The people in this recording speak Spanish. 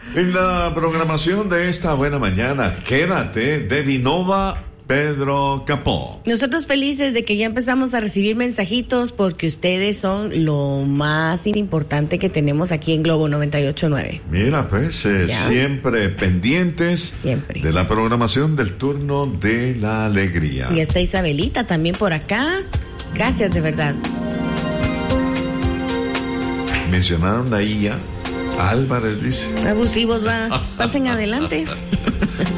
En la programación de esta buena mañana, quédate de Vinova Pedro Capó. Nosotros felices de que ya empezamos a recibir mensajitos porque ustedes son lo más importante que tenemos aquí en Globo 98.9. Mira, pues, siempre pendientes siempre de la programación del turno de la alegría. Y está Isabelita también por acá. Gracias, de verdad. Mencionaron ahí ya Álvarez, dice. Abusivos, va. Pasen adelante.